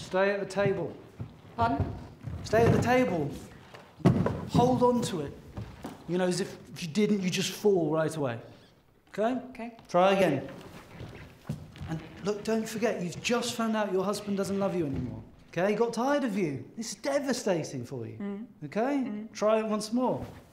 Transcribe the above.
Stay at the table. Pardon? Stay at the table. Hold on to it. You know, as if you didn't, you just fall right away. Okay? Okay. Try again. And look, don't forget, you've just found out your husband doesn't love you anymore. Okay? He got tired of you. This is devastating for you. Okay? Try it once more.